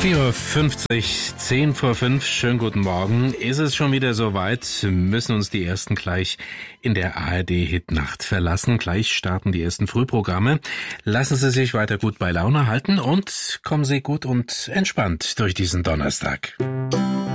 4:50, 10 vor 5, schönen guten Morgen. Ist es schon wieder soweit? Müssen uns die ersten gleich in der ARD-Hitnacht verlassen. Gleich starten die ersten Frühprogramme. Lassen Sie sich weiter gut bei Laune halten und kommen Sie gut und entspannt durch diesen Donnerstag.